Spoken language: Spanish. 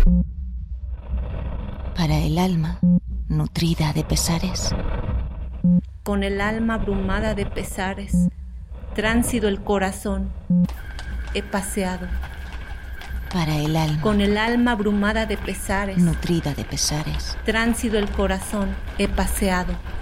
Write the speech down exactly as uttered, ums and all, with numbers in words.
Para el alma nutrida de pesares. Con el alma abrumada de pesares, tránsito el corazón, he paseado. Para el alma Con el alma abrumada de pesares, nutrida de pesares. tránsito el corazón, he paseado.